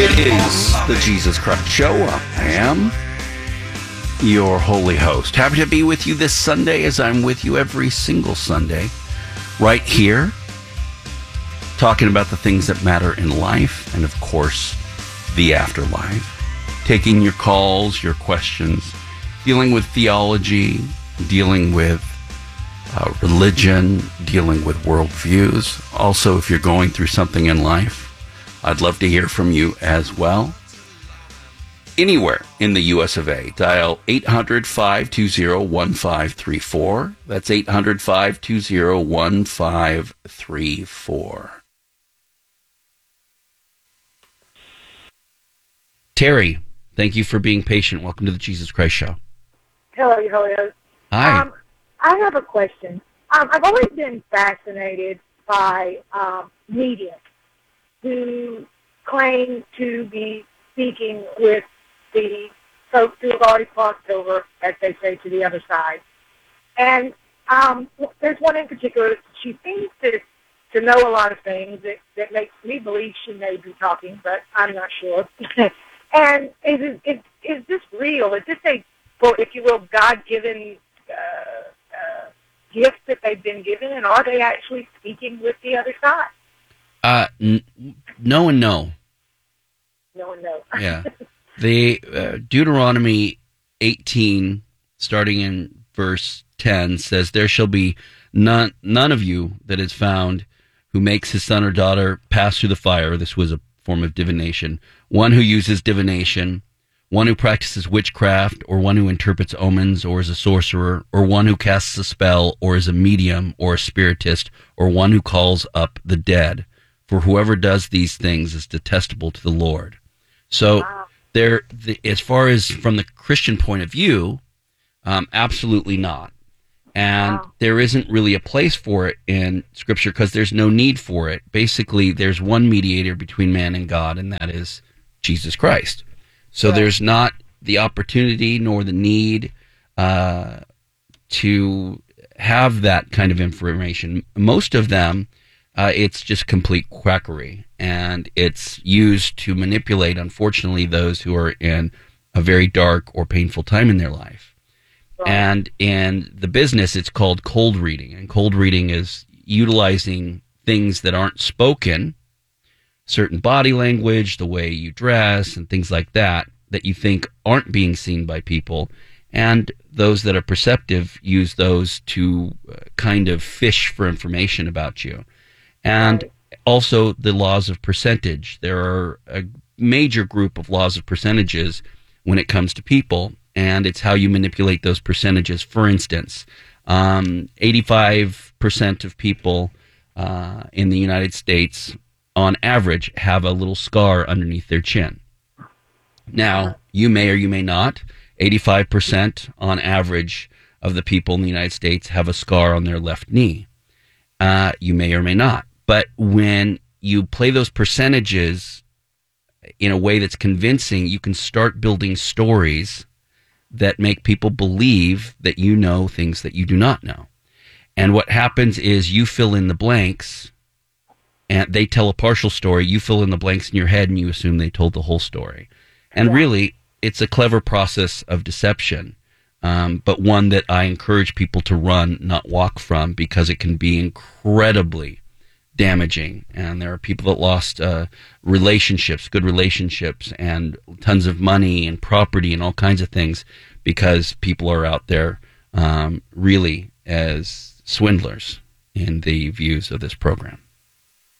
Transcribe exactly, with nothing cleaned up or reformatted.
It is the Jesus Christ Show. I am your holy host. Happy to be with you this Sunday, as I'm with you every single Sunday, right here, talking about the things that matter in life and, of course, the afterlife. Taking your calls, your questions, dealing with theology, dealing with uh, religion, dealing with worldviews. Also, if you're going through something in life, I'd love to hear from you as well. Anywhere in the U S of A, dial eight hundred, five two zero, one five three four. That's eight hundred, five two zero, one five three four. Terry, thank you for being patient. Welcome to the Jesus Christ Show. Hello, hello. Hi. Um, I have a question. Um, I've always been fascinated by um, mediums who claim to be speaking with the folks who have already crossed over, as they say, to the other side. And um, there's one in particular. She seems to, to know a lot of things that, that makes me believe she may be talking, but I'm not sure. And is, is, is this real? Is this a, well, if you will, God-given uh, uh, gift that they've been given, and are they actually speaking with the other side? Uh, n- no and no. No and no. Yeah. The uh, Deuteronomy eighteen, starting in verse ten, says, "There shall be none, none of you that is found who makes his son or daughter pass through the fire." This was a form of divination. "One who uses divination, one who practices witchcraft, or one who interprets omens, or is a sorcerer, or one who casts a spell, or is a medium, or a spiritist, or one who calls up the dead. For whoever does these things is detestable to the Lord." So, Wow. there, the, as far as from the Christian point of view, um, absolutely not. And Wow. there isn't really a place for it in Scripture because there's no need for it. Basically, there's one mediator between man and God, and that is Jesus Christ. So Right. there's not the opportunity nor the need uh, to have that kind of information. Most of them, uh, it's just complete quackery, and it's used to manipulate, unfortunately, those who are in a very dark or painful time in their life. Right. And in the business, it's called cold reading, and cold reading is utilizing things that aren't spoken, certain body language, the way you dress, and things like that, that you think aren't being seen by people. And those that are perceptive use those to uh, kind of fish for information about you. And Right. also the laws of percentage. There are a major group of laws of percentages when it comes to people, and it's how you manipulate those percentages. For instance, um, eighty-five percent of people uh, in the United States on average, have a little scar underneath their chin. Now, you may or you may not. eighty-five percent on average of the people in the United States have a scar on their left knee. Uh, you may or may not. But when you play those percentages in a way that's convincing, you can start building stories that make people believe that you know things that you do not know. And what happens is you fill in the blanks, and they tell a partial story, you fill in the blanks in your head, and you assume they told the whole story. And Yeah. really, it's a clever process of deception, um, but one that I encourage people to run, not walk from, because it can be incredibly damaging. And there are people that lost uh, relationships, good relationships, and tons of money and property and all kinds of things because people are out there um, really as swindlers in the views of this program.